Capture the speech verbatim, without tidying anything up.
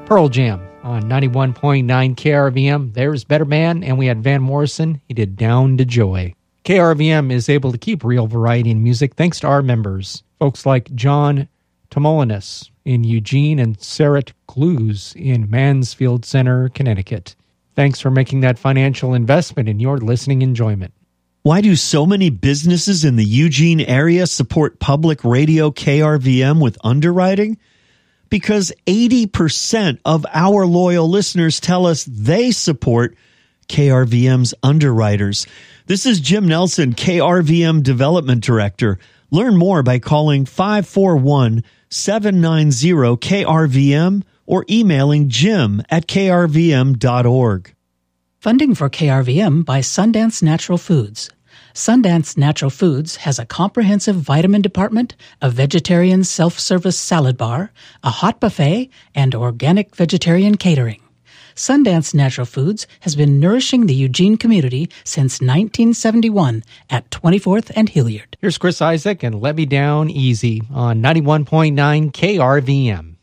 Pearl Jam on ninety-one point nine K R V M. There's Better Man, and we had Van Morrison. He did Down to Joy. K R V M is able to keep real variety in music thanks to our members, folks like John Tomolinas in Eugene and Sarah Clues in Mansfield Center, Connecticut. Thanks for making that financial investment in your listening enjoyment. Why do so many businesses in the Eugene area support public radio K R V M with underwriting? Because eighty percent of our loyal listeners tell us they support K R V M's underwriters. This is Jim Nelson, K R V M Development Director. Learn more by calling five four one, seven nine zero K R V M or emailing jim at k r v m dot org. Funding for K R V M by Sundance Natural Foods. Sundance Natural Foods has a comprehensive vitamin department, a vegetarian self-service salad bar, a hot buffet, and organic vegetarian catering. Sundance Natural Foods has been nourishing the Eugene community since nineteen seventy-one at twenty-fourth and Hilliard. Here's Chris Isaac and Let Me Down Easy on ninety-one point nine K R V M.